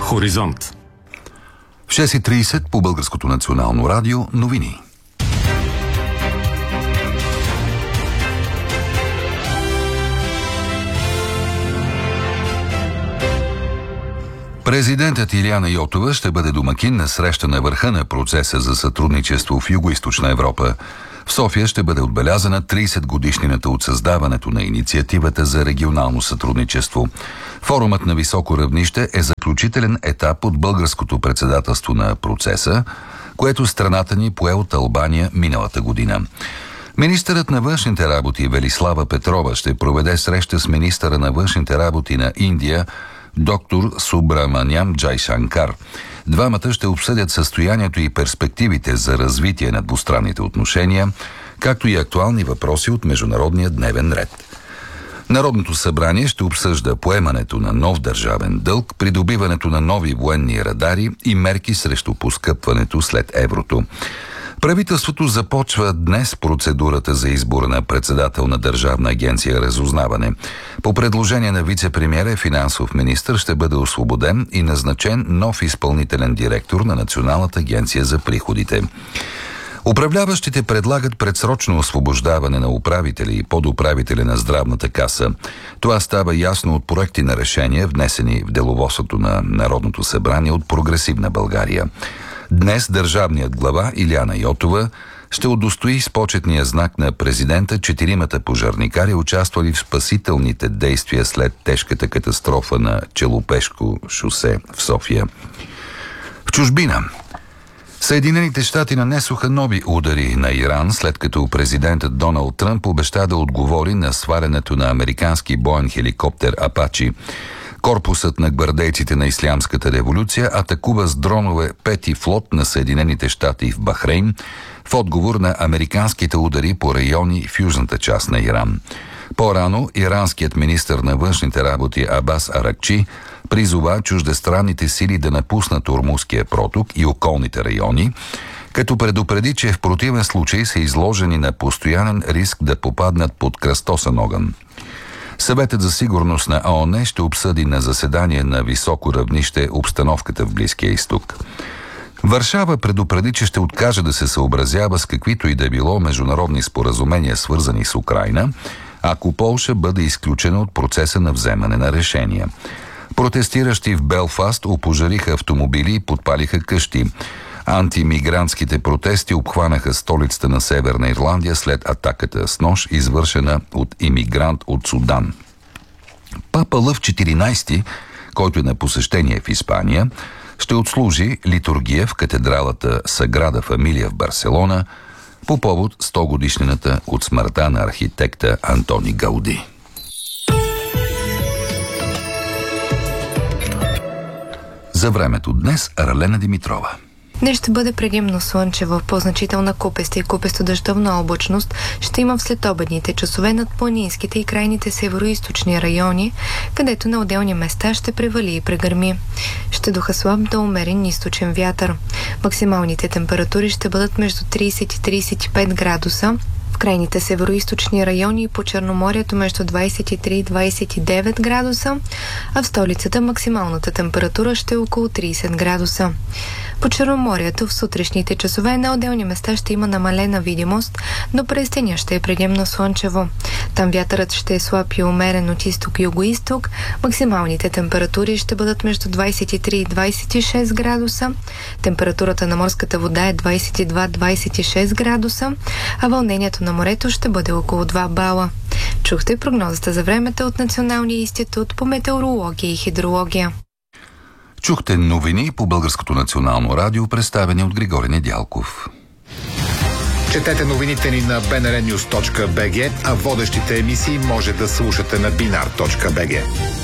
Хоризонт. В 6:30 по Българското национално радио новини. Президентът Илияна Йотова ще бъде домакин на среща на върха на процеса за сътрудничество в Югоизточна Европа. В София ще бъде отбелязана 30-годишнината от създаването на инициативата за регионално сътрудничество. Форумът на високо равнище е заключителен етап от българското председателство на процеса, което страната ни пое от Албания миналата година. Министърът на външните работи Велислава Петрова ще проведе среща с министъра на външните работи на Индия доктор Субраманян Джайшанкар. Двамата ще обсъдят състоянието и перспективите за развитие на двустранните отношения, както и актуални въпроси от международния дневен ред. Народното събрание ще обсъжда поемането на нов държавен дълг, придобиването на нови военни радари и мерки срещу поскъпването след еврото. Правителството започва днес процедурата за избор на председател на Държавна агенция разузнаване. По предложение на вице-премиера и финансов министър ще бъде освободен и назначен нов изпълнителен директор на Националната агенция за приходите. Управляващите предлагат предсрочно освобождаване на управители и подуправители на Здравната каса. Това става ясно от проекти на решения, внесени в деловодството на Народното събрание от Прогресивна България. Днес държавният глава Илияна Йотова ще удостои с почетния знак на президента 4 пожарникари, участвали в спасителните действия след тежката катастрофа на Челопешко шосе в София. В чужбина Съединените щати нанесоха нови удари на Иран, след като президентът Доналд Тръмп обеща да отговори на свалянето на американски боен хеликоптер Апачи. Корпусът на гвардейците на Ислямската революция атакува с дронове пети флот на Съединените щати в Бахрейн в отговор на американските удари по райони в южната част на Иран. По-рано иранският министър на външните работи Абас Аракчи призова чуждестранните сили да напуснат Ормузския проток и околните райони, като предупреди, че в противен случай са изложени на постоянен риск да попаднат под кръстосан огън. Съветът за сигурност на ООН ще обсъди на заседание на високо равнище обстановката в Близкия изток. Варшава предупреди, че ще откаже да се съобразява с каквито и да било международни споразумения, свързани с Украйна, ако Полша бъде изключена от процеса на вземане на решения. Протестиращи в Белфаст опожариха автомобили и подпалиха къщи. Антимигрантските протести обхванаха столицата на Северна Ирландия след атаката с нож, извършена от имигрант от Судан. Папа Лъв 14, който е на посещение в Испания, ще отслужи литургия в катедралата Саграда Фамилия в Барселона по повод 100-годишнината от смъртта на архитекта Антони Гауди. За времето днес Ралена Димитрова. Днес ще бъде предимно слънчево, по-значителна купеста и купесто-дъждовна облачност ще има в следобедните часове над планинските и крайните североизточни райони, където на отделни места ще превали и прегърми. Ще духа слаб до умерен източен вятър. Максималните температури ще бъдат между 30 и 35 градуса, в крайните североизточни райони и по Черноморието между 23 и 29 градуса, а в столицата максималната температура ще е около 30 градуса. По Черноморието в сутрешните часове на отделни места ще има намалена видимост, но през деня ще е предимно слънчево. Там вятърът ще е слаб и умерен от изток-юго-исток. Максималните температури ще бъдат между 23 и 26 градуса. Температурата на морската вода е 22-26 градуса, а вълнението на морето ще бъде около 2 бала. Чухте прогнозата за времето от Националния институт по метеорология и хидрология. Чухте новини по Българското национално радио, представени от Григорий Недялков. Четете новините ни на bnrnews.bg, а водещите емисии може да слушате на binar.bg.